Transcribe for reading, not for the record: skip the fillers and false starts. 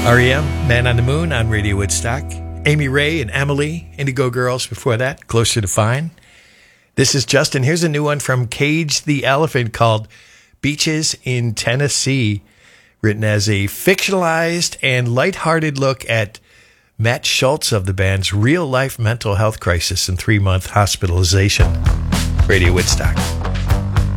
REM, Man on the Moon on Radio Woodstock. Amy Ray and Emily, Indigo Girls before that, Closer to Fine. This is Justin. Here's a new one from Cage the Elephant called Beaches in Tennessee, written as a fictionalized and lighthearted look at Matt Schultz of the band's real-life mental health crisis and 3-month hospitalization. Radio Woodstock.